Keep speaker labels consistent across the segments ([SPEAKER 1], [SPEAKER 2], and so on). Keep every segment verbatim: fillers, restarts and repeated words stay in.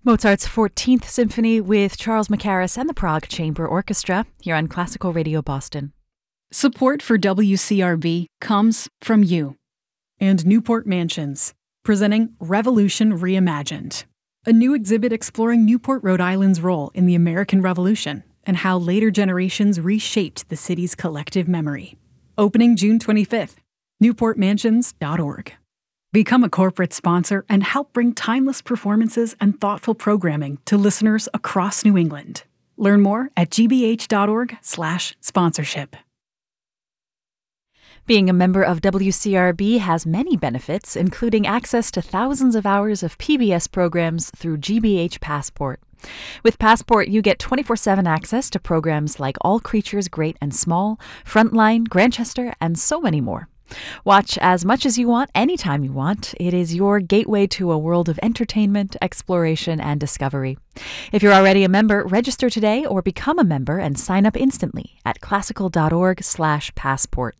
[SPEAKER 1] Mozart's fourteenth Symphony with Charles Mackerras and the Prague Chamber Orchestra here on Classical Radio Boston.
[SPEAKER 2] Support for W C R B comes from you.
[SPEAKER 3] And Newport Mansions, presenting Revolution Reimagined, a new exhibit exploring Newport, Rhode Island's role in the American Revolution and how later generations reshaped the city's collective memory. Opening June twenty-fifth, newport mansions dot org. Become a corporate sponsor and help bring timeless performances and thoughtful programming to listeners across New England. Learn more at gbh.org slash sponsorship.
[SPEAKER 1] Being a member of W C R B has many benefits, including access to thousands of hours of P B S programs through G B H Passport. With Passport, you get twenty-four seven access to programs like All Creatures Great and Small, Frontline, Grantchester, and so many more. Watch as much as you want, anytime you want. It is your gateway to a world of entertainment, exploration, and discovery. If you're already a member, register today or become a member and sign up instantly at classical.org slash passport.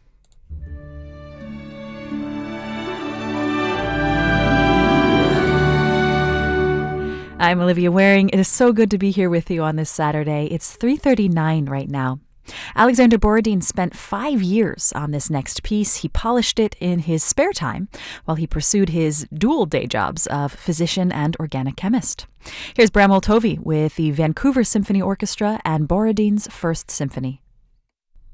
[SPEAKER 1] I'm Olivia Waring. It is so good to be here with you on this Saturday. It's three thirty-nine right now. Alexander Borodin spent five years on this next piece. He polished it in his spare time while he pursued his dual day jobs of physician and organic chemist. Here's Bram Multovy with the Vancouver Symphony Orchestra and Borodin's First Symphony.